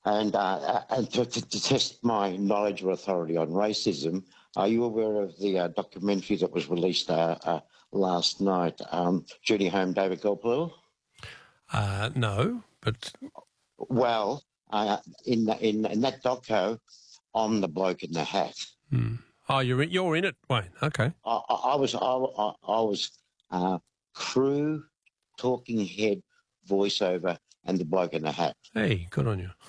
And to test my knowledge or authority on racism, are you aware of the documentary that was released last night, Judy Home, David Goldblum? No, but... Well, in that doco, I'm the bloke in the hat. Hmm. Oh, you're in it, Wayne. Okay. I was crew, talking head, voiceover, and the bloke in the hat. Hey, good on you.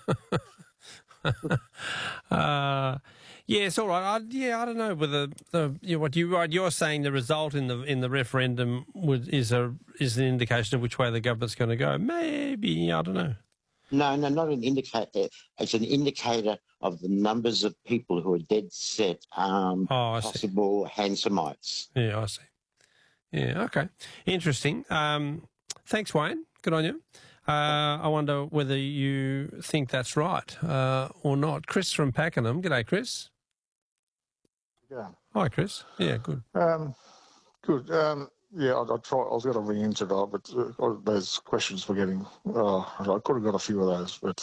Yes, all right. I don't know whether you're saying the result in the referendum is an indication of which way the government's going to go. Maybe, I don't know. No, not an indicator. It's an indicator of the numbers of people who are dead set possible Hansamites. Yeah, I see. Yeah, okay. Interesting. Thanks, Wayne. Good on you. I wonder whether you think that's right or not. Chris from Pakenham. G'day, Chris. Yeah. Hi, Chris. Yeah, good. Good. Yeah, I was going to re-enter it, but those questions were getting... I could have got a few of those, but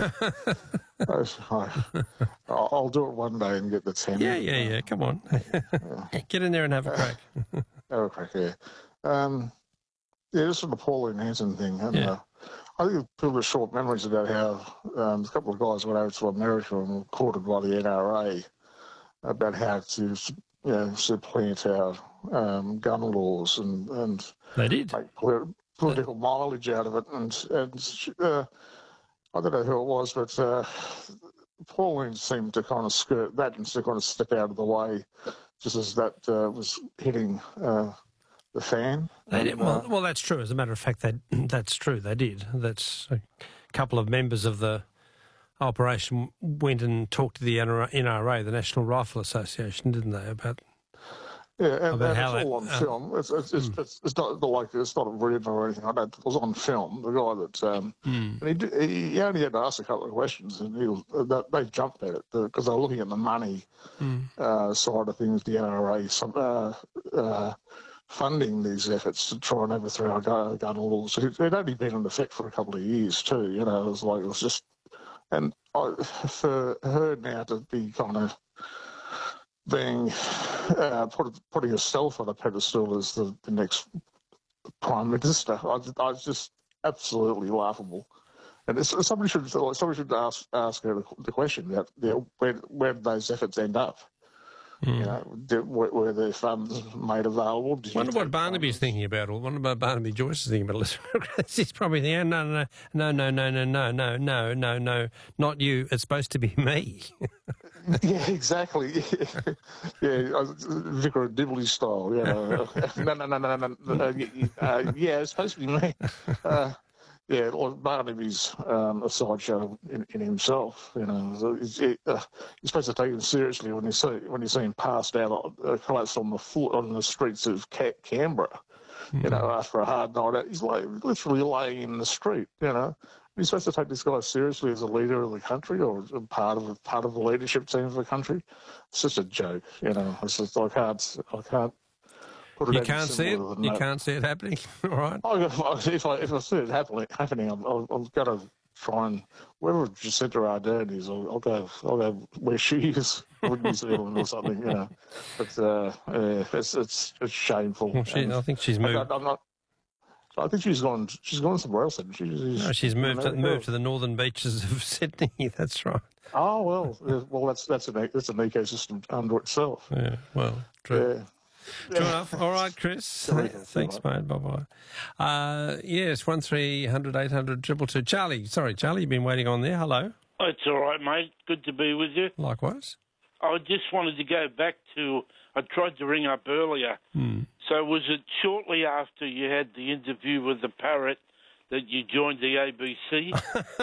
I'll do it one day and get the 10. Yeah. Come on. Get in there and have a crack. Have a crack, yeah. Just on the Pauline Hanson thing. And, I think people have short memories about how a couple of guys went over to America and were courted by the NRA about how to... supplant our gun laws and they did make political mileage out of it. And I don't know who it was, but Pauline seemed to kind of skirt that and to kind of step out of the way just as that was hitting the fan. They did. Well, that's true. As a matter of fact, that's true. They did. That's a couple of members of the operation went and talked to the NRA, the National Rifle Association, didn't they? About and it's all on film. It's not like it's not written or anything like that. It was on film. The guy that and he only had to ask a couple of questions, and they jumped at it because they were looking at the money side of things. The NRA funding these efforts to try and overthrow our gun laws. It'd only been in effect for a couple of years too. It was just. And for her now to be kind of being putting herself on a pedestal as the next Prime Minister, I was just absolutely laughable. And somebody should ask her the question about where did those efforts end up? Were their funds made available? Wonder what Barnaby's thinking about, or wonder what Barnaby Joyce is thinking about. He's probably thinking, no, not you. It's supposed to be me. Yeah, exactly. Yeah, Vicar of Dibley style. No. Yeah, it's supposed to be me. Barnaby's a sideshow in himself. He's supposed to take him seriously when you see him passed out, collapsed on the streets of Canberra. After a hard night out, he's literally laying in the street. He's supposed to take this guy seriously as a leader of the country or part of the leadership team of the country. It's just a joke. It's just I can't. You can't see it. You can't see it happening. All right. If I see it happening, I've got to try and wherever Jacinta Ardern is, I'll go where she is, or New Zealand or something. But it's shameful. Well, I think she's moved. I think she's gone somewhere else. She's moved to the northern beaches of Sydney. That's right. Oh well, that's an ecosystem unto itself. Yeah. Well, true. Yeah. True enough. All right, Chris. Thanks, mate. Bye-bye. Yes, 1300 800 222. Charlie, you've been waiting on there. Hello. Oh, it's all right, mate. Good to be with you. Likewise. I just wanted to go back to... I tried to ring up earlier. So was it shortly after you had the interview with the parrot that you joined the ABC?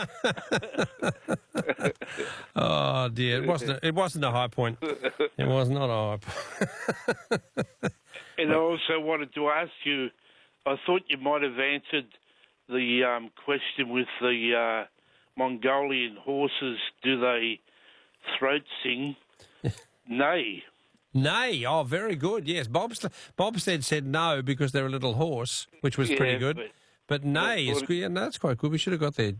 Oh dear, it wasn't a high point. It was not a high point. And I also wanted to ask you, I thought you might have answered the question with the Mongolian horses. Do they throat sing? Nay. Nay. Oh, very good. Yes, Bobstead said no because they're a little hoarse, which was pretty good. But nay is good. Yeah, no, that's quite good. We should have got their